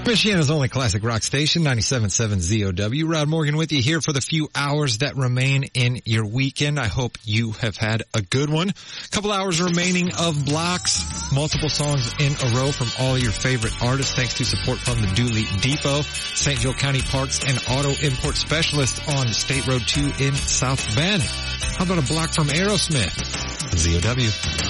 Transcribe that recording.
Michiana's only classic rock station, 97.7 ZOW. Rod Morgan with you here for the few hours that remain in your weekend. I hope you have had a good one. A couple hours remaining of blocks, multiple songs in a row from all your favorite artists, thanks to support from the Dooley Depot, St. Joe County Parks and Auto Import Specialist on State Road 2 in South Bend. How about a block from Aerosmith? ZOW.